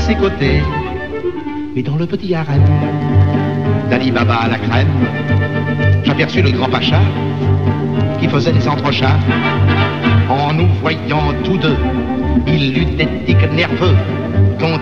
ses côtés. Mais dans le petit harem d'Ali Baba à la crème, j'aperçus le grand pacha qui faisait des entrechats. En nous voyant tous deux, il eut des tics nerveux.